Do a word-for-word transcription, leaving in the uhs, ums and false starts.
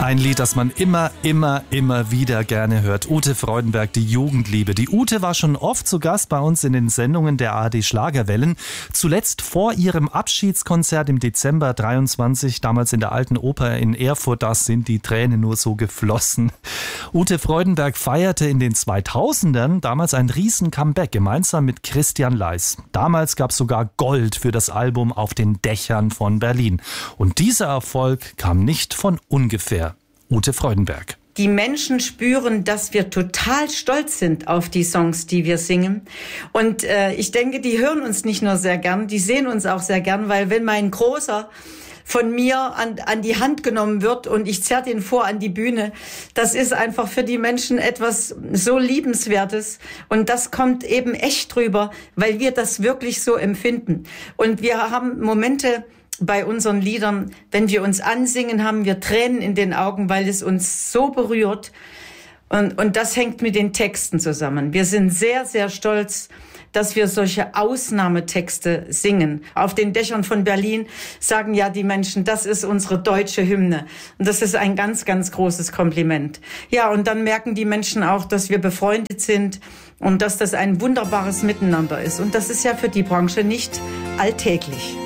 Ein Lied, das man immer, immer, immer wieder gerne hört. Ute Freudenberg, die Jugendliebe. Die Ute war schon oft zu Gast bei uns in den Sendungen der A R D Schlagerwellen. Zuletzt vor ihrem Abschiedskonzert im Dezember dreiundzwanzig, damals in der Alten Oper in Erfurt. Da sind die Tränen nur so geflossen. Ute Freudenberg feierte in den zweitausendern damals ein riesen Comeback, gemeinsam mit Christian Leis. Damals gab es sogar Gold für das Album Auf den Dächern von Berlin. Und dieser Erfolg kam nicht von ungefähr. Ute Freudenberg. Die Menschen spüren, dass wir total stolz sind auf die Songs, die wir singen. Und äh, ich denke, die hören uns nicht nur sehr gern, die sehen uns auch sehr gern, weil wenn mein Großer von mir an, an die Hand genommen wird und ich zerre den vor an die Bühne, das ist einfach für die Menschen etwas so Liebenswertes. Und das kommt eben echt drüber, weil wir das wirklich so empfinden. Und wir haben Momente bei unseren Liedern, wenn wir uns ansingen, haben wir Tränen in den Augen, weil es uns so berührt. Und, und das hängt mit den Texten zusammen. Wir sind sehr, sehr stolz, dass wir solche Ausnahmetexte singen. Auf den Dächern von Berlin sagen ja die Menschen, das ist unsere deutsche Hymne. Und das ist ein ganz, ganz großes Kompliment. Ja, und dann merken die Menschen auch, dass wir befreundet sind und dass das ein wunderbares Miteinander ist. Und das ist ja für die Branche nicht alltäglich.